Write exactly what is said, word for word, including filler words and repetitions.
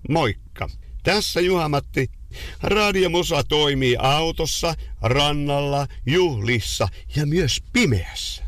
Moikka! Tässä Juha-Matti. Radiomusa toimii autossa, rannalla, juhlissa ja myös pimeässä.